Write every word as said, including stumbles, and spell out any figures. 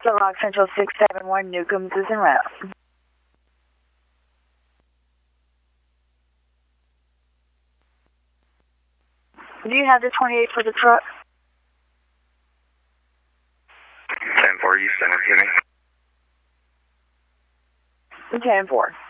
Little Rock Central six seven one, Newcomb's is en route. Do you have the twenty-eight for the truck? ten four, East Center City. ten four.